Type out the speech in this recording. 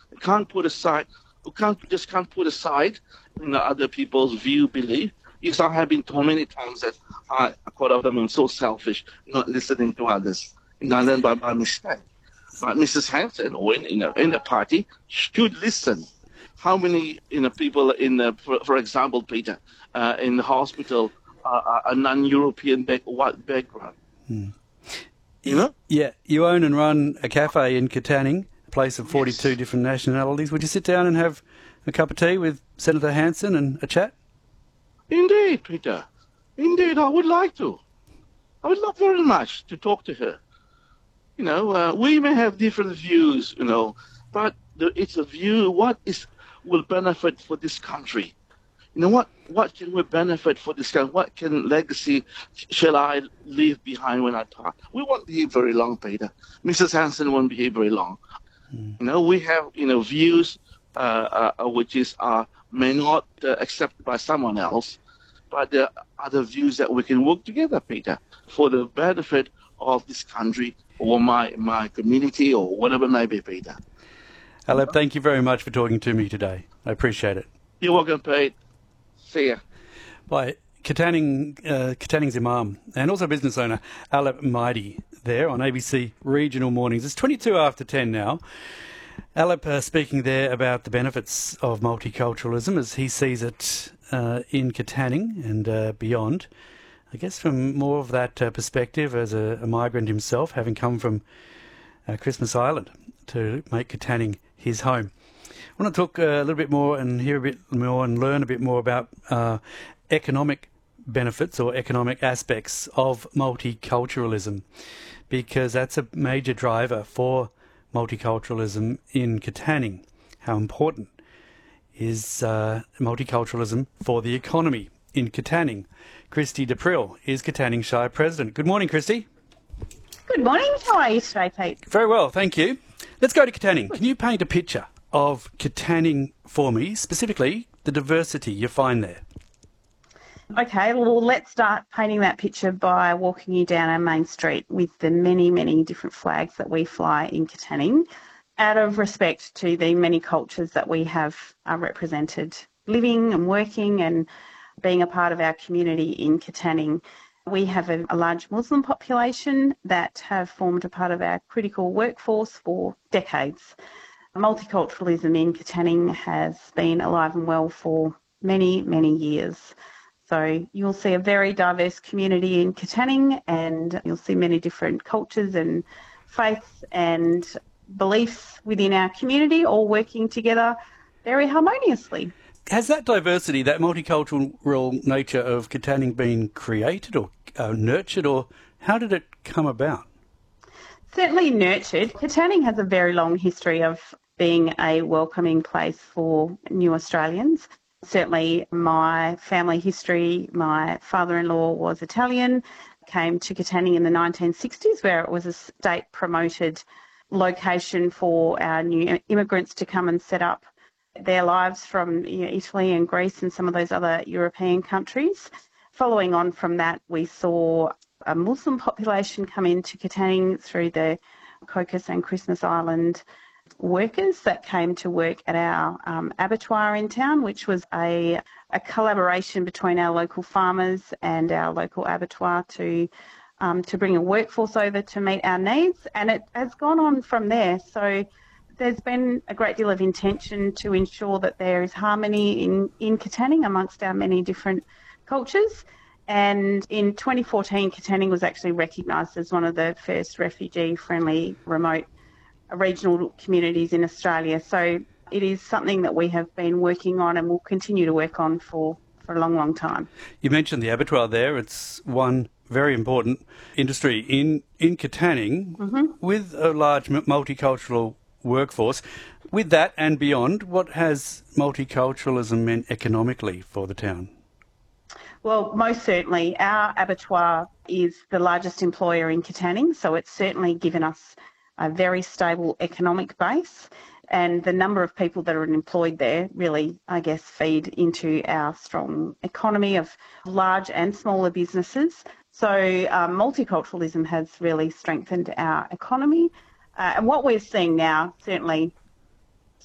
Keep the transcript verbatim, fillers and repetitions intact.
We can't put aside, we can't just can't put aside you know, other people's view, belief. Yes, I have been told many times that I, quite often, I'm so selfish, not listening to others, you know, and then by, by mistake. But Missus Hanson, or in, you know, in the party, should listen. How many you know people in the, for, for example, Peter, uh, in the hospital are, are a non-European back, white background? Hmm. You know? Yeah, you own and run a cafe in Katanning, a place of forty-two yes. different nationalities. Would you sit down and have a cup of tea with Senator Hanson and a chat? Indeed, Peter. Indeed, I would like to. I would love very much to talk to her. You know, uh, we may have different views, you know, but the, it's a view what is will benefit for this country. You know, what, what can we benefit for this country? What can legacy shall I leave behind when I die? We won't be here very long, Peter. Missus Hanson won't be here very long. Mm. You know, we have, you know, views uh, uh, which is uh, may not uh, accepted by someone else, but there are other views that we can work together, Peter, for the benefit of this country or my, my community or whatever it may be, Peter. Aleb, thank you very much for talking to me today. I appreciate it. You're welcome, Pete. See ya. By Katanning, uh, Katanning's Imam and also business owner Aleb Mahdi there on A B C Regional Mornings. It's twenty-two after ten now. Aleb uh, speaking there about the benefits of multiculturalism as he sees it uh, in Katanning and uh, beyond. I guess from more of that uh, perspective as a, a migrant himself, having come from uh, Christmas Island to make Katanning his home. I want to talk uh, a little bit more and hear a bit more and learn a bit more about uh, economic benefits or economic aspects of multiculturalism, because that's a major driver for multiculturalism in Katanning. How important is uh, multiculturalism for the economy in Katanning? Christy D'April is Katanning Shire President. Good morning, Christy. Good morning. How are you today, Pete? Very well, thank you. Let's go to Katanning. Can you paint a picture of Katanning for me, specifically the diversity you find there? Okay, well, let's start painting that picture by walking you down our main street with the many, many different flags that we fly in Katanning, out of respect to the many cultures that we have uh, represented living and working and being a part of our community in Katanning. We have a, a large Muslim population that have formed a part of our critical workforce for decades. Multiculturalism in Katanning has been alive and well for many, many years. So you'll see a very diverse community in Katanning, and you'll see many different cultures and faiths and beliefs within our community all working together very harmoniously. Has that diversity, that multicultural nature of Katanning been created or uh, nurtured, or how did it come about? Certainly nurtured. Katanning has a very long history of being a welcoming place for new Australians. Certainly my family history, my father-in-law was Italian, came to Katanning in the nineteen sixties, where it was a state-promoted location for our new immigrants to come and set up their lives from you know, Italy and Greece and some of those other European countries. Following on from that, we saw a Muslim population come into Katanning through the Cocos and Christmas Island workers that came to work at our um, abattoir in town, which was a, a collaboration between our local farmers and our local abattoir to um, to bring a workforce over to meet our needs. And it has gone on from there. So there's been a great deal of intention to ensure that there is harmony in, in Katanning amongst our many different cultures. And in twenty fourteen, Katanning was actually recognised as one of the first refugee-friendly remote regional communities in Australia. So it is something that we have been working on and will continue to work on for, for a long, long time. You mentioned the abattoir there. It's one very important industry in, in Katanning mm-hmm. with a large multicultural workforce. With that and beyond, what has multiculturalism meant economically for the town? Well, most certainly. Our abattoir is the largest employer in Katanning, so it's certainly given us a very stable economic base, and the number of people that are employed there really, I guess, feed into our strong economy of large and smaller businesses. So um, multiculturalism has really strengthened our economy. Uh, and what we're seeing now, certainly